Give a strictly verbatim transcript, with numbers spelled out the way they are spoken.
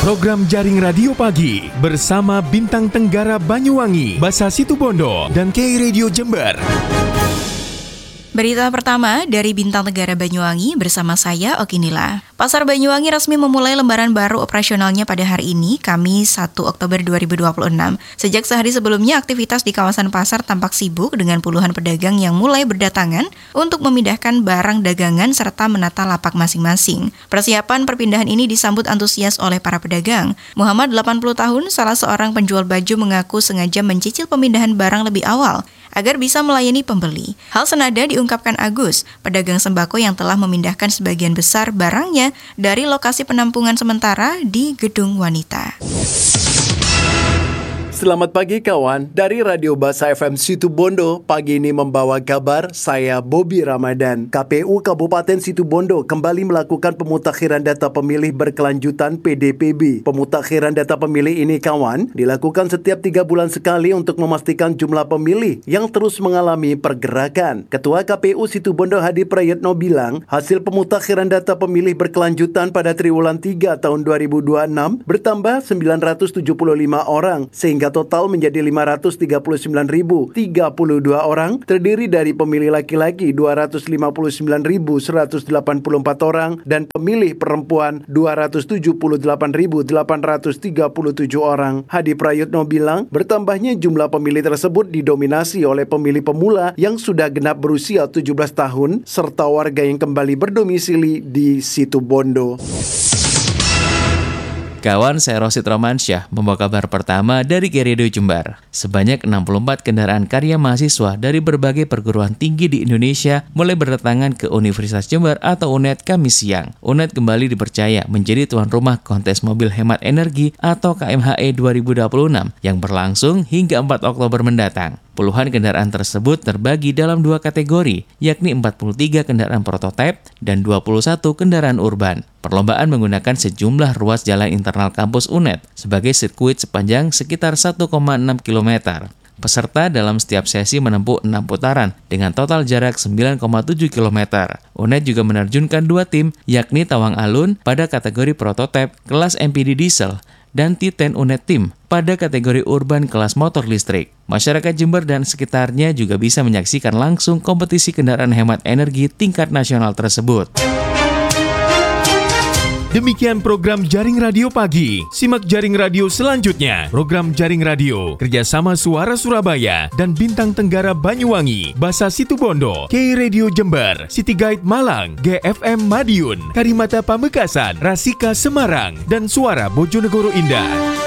Program Jaring Radio Pagi bersama Bintang Tenggara Banyuwangi, Basa Situbondo, dan K Radio Jember. Berita pertama dari Bintang Tenggara Banyuwangi bersama saya Okinila. Pasar Banyuwangi resmi memulai lembaran baru operasionalnya pada hari ini, Kamis satu Oktober dua ribu dua puluh enam. Sejak sehari sebelumnya, aktivitas di kawasan pasar tampak sibuk dengan puluhan pedagang yang mulai berdatangan untuk memindahkan barang dagangan serta menata lapak masing-masing. Persiapan perpindahan ini disambut antusias oleh para pedagang. Muhammad, delapan puluh tahun, salah seorang penjual baju, mengaku sengaja mencicil pemindahan barang lebih awal agar bisa melayani pembeli. Hal senada diungkapkan Agus, pedagang sembako yang telah memindahkan sebagian besar barangnya dari lokasi penampungan sementara di Gedung Wanita. Selamat pagi kawan, dari Radio Basa F M Situbondo, pagi ini membawa kabar, saya Bobby Ramadan. K P U Kabupaten Situbondo kembali melakukan pemutakhiran data pemilih berkelanjutan P D P B. Pemutakhiran data pemilih ini kawan, dilakukan setiap tiga bulan sekali untuk memastikan jumlah pemilih yang terus mengalami pergerakan. Ketua K P U Situbondo Hadi Prayetno bilang, hasil pemutakhiran data pemilih berkelanjutan pada triwulan tiga tahun dua ribu dua puluh enam bertambah sembilan ratus tujuh puluh lima orang, sehingga total menjadi lima ratus tiga puluh sembilan ribu tiga puluh dua orang, terdiri dari pemilih laki-laki dua ratus lima puluh sembilan ribu seratus delapan puluh empat orang dan pemilih perempuan dua ratus tujuh puluh delapan ribu delapan ratus tiga puluh tujuh orang. Hadi Prayetno bilang, bertambahnya jumlah pemilih tersebut didominasi oleh pemilih pemula yang sudah genap berusia tujuh belas tahun serta warga yang kembali berdomisili di Situbondo. Kawan, saya Rosid Romansyah membawa kabar pertama dari K Radio Jember. Sebanyak enam puluh empat kendaraan karya mahasiswa dari berbagai perguruan tinggi di Indonesia mulai berdatangan ke Universitas Jember atau U N E D Kamis siang. U N E D kembali dipercaya menjadi tuan rumah kontes mobil hemat energi atau K M H E dua ribu dua puluh enam yang berlangsung hingga empat Oktober mendatang. Puluhan kendaraan tersebut terbagi dalam dua kategori, yakni empat puluh tiga kendaraan prototipe dan dua puluh satu kendaraan urban. Perlombaan menggunakan sejumlah ruas jalan internal kampus U N E D sebagai sirkuit sepanjang sekitar satu koma enam kilometer. Peserta dalam setiap sesi menempuh enam putaran dengan total jarak sembilan koma tujuh kilometer. U N E D juga menerjunkan dua tim, yakni Tawang Alun pada kategori prototipe kelas M P D diesel dan T sepuluh U N E D Team pada kategori urban kelas motor listrik. Masyarakat Jember dan sekitarnya juga bisa menyaksikan langsung kompetisi kendaraan hemat energi tingkat nasional tersebut. Demikian program Jaring Radio Pagi. Simak Jaring Radio selanjutnya. Program Jaring Radio kerjasama Suara Surabaya dan Bintang Tenggara Banyuwangi, Basa Situbondo, K Radio Jember, City Guide Malang, G F M Madiun, Karimata Pamekasan, Rasika Semarang, dan Suara Bojonegoro Indah.